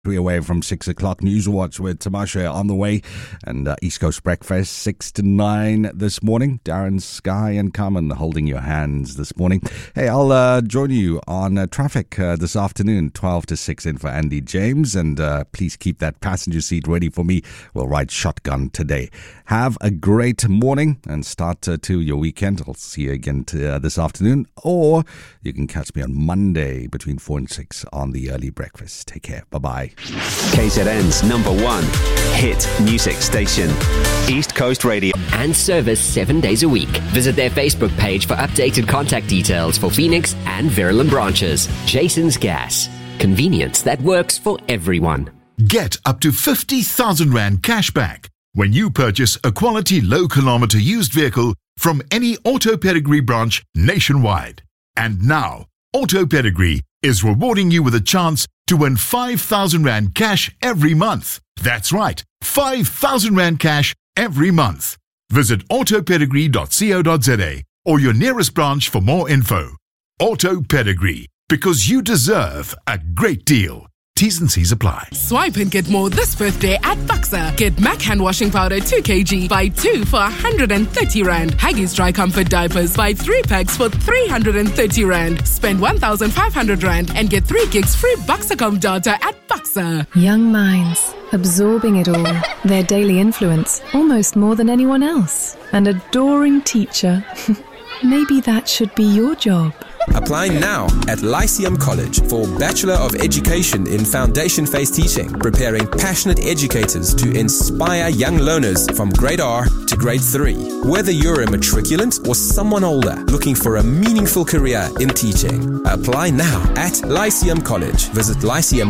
We're away from 6 o'clock. News Watch with Tamasha on the way. And East Coast Breakfast, 6 to 9 this morning. Darren, Sky and Carmen holding your hands this morning. Hey, I'll join you on traffic this afternoon, 12 to 6 in for Andy James. And please keep that passenger seat ready for me. We'll ride shotgun today. Have a great morning and start to your weekend. I'll see you again this afternoon. Or you can catch me on Monday between 4 and 6 on the early breakfast. Take care. Bye-bye. KZN's #1 hit music station, East Coast Radio. And service 7 days a week. Visit their Facebook page for updated contact details for Phoenix and Verulam branches. Jason's Gas. Convenience that works for everyone. Get up to 50,000 Rand cash back when you purchase a quality low-kilometer used vehicle from any Auto Pedigree branch nationwide. And now, Auto Pedigree is rewarding you with a chance to win 5,000 Rand cash every month. That's right, 5,000 Rand cash every month. Visit autopedigree.co.za or your nearest branch for more info. Auto Pedigree, because you deserve a great deal. T's and C's apply. Swipe and get more this birthday at Buxa. Get MAC hand washing powder 2 kg, buy 2 for 130 Rand. Haggis dry comfort diapers, buy 3 packs for 330 Rand. Spend 1,500 Rand and get 3 gigs free Buxacom data at Buxa. Young minds, absorbing it all. Their daily influence, almost more than anyone else. An adoring teacher. Maybe that should be your job. Apply now at Lyceum College for Bachelor of Education in Foundation Phase Teaching, preparing passionate educators to inspire young learners from grade R to grade 3. Whether you're a matriculant or someone older looking for a meaningful career in teaching, apply now at Lyceum College. Visit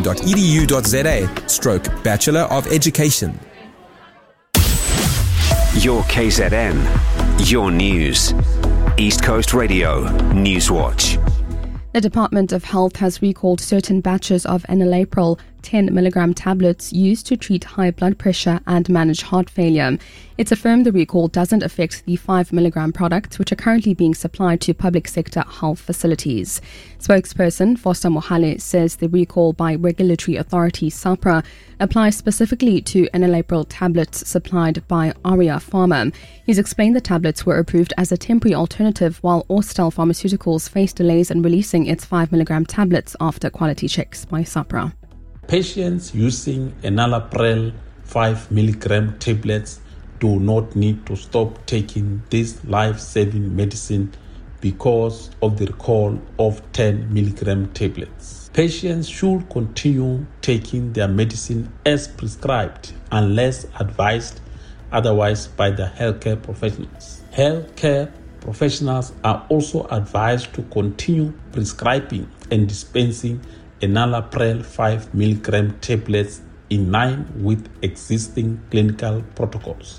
lyceum.edu.za/Bachelor of Education. Your KZN, your news. East Coast Radio News Watch. The Department of Health has recalled certain batches of enalapril 10 milligram tablets used to treat high blood pressure and manage heart failure. It's affirmed the recall doesn't affect the 5 milligram products, which are currently being supplied to public sector health facilities. Spokesperson Foster Mohale says the recall by regulatory authority SAHPRA applies specifically to enalapril tablets supplied by Aria Pharma. He's explained the tablets were approved as a temporary alternative while Austell Pharmaceuticals faced delays in releasing its 5 milligram tablets after quality checks by SAHPRA. Patients using enalapril 5 milligram tablets do not need to stop taking this life-saving medicine because of the recall of 10 milligram tablets. Patients should continue taking their medicine as prescribed unless advised otherwise by the healthcare professionals. Healthcare professionals are also advised to continue prescribing and dispensing enalapril 5 milligram tablets in line with existing clinical protocols.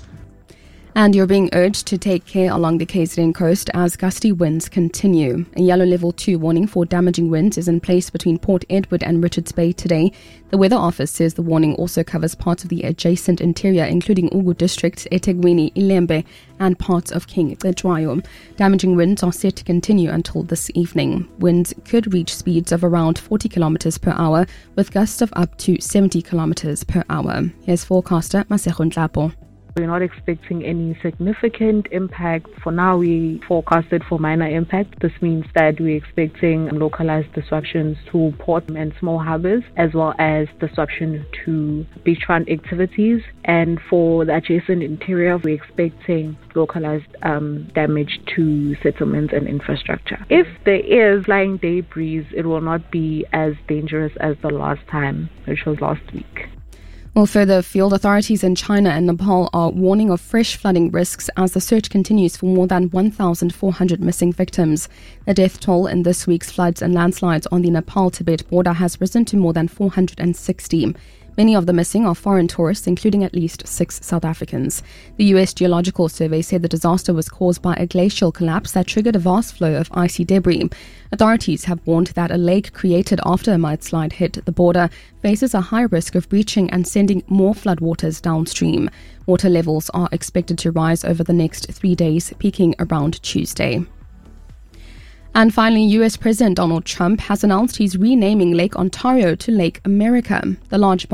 And you're being urged to take care along the KZN coast as gusty winds continue. A yellow level 2 warning for damaging winds is in place between Port Edward and Richards Bay today. The Weather Office says the warning also covers parts of the adjacent interior, including Ugu District, eThekwini, Ilembe, and parts of King Cetshwayo. Damaging winds are set to continue until this evening. Winds could reach speeds of around 40 kilometers per hour, with gusts of up to 70 kilometers per hour. Here's forecaster Masego Nhlapo. We're not expecting any significant impact. For now, we forecasted for minor impact. This means that we're expecting localized disruptions to port and small harbors, as well as disruption to beachfront activities. And for the adjacent interior, we're expecting localized damage to settlements and infrastructure. If there is flying debris, it will not be as dangerous as the last time, which was last week. Well, further afield, authorities in China and Nepal are warning of fresh flooding risks as the search continues for more than 1,400 missing victims. The death toll in this week's floods and landslides on the Nepal-Tibet border has risen to more than 460. Many of the missing are foreign tourists, including at least 6 South Africans. The U.S. Geological Survey said the disaster was caused by a glacial collapse that triggered a vast flow of icy debris. Authorities have warned that a lake created after a mudslide hit the border faces a high risk of breaching and sending more floodwaters downstream. Water levels are expected to rise over the next 3 days, peaking around Tuesday. And finally, US President Donald Trump has announced he's renaming Lake Ontario to Lake America. The large